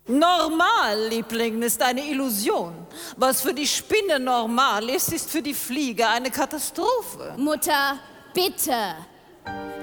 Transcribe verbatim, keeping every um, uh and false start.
Normal, Liebling, ist eine Illusion. Was für die Spinne normal ist, ist für die Fliege eine Katastrophe. Mutter, bitte.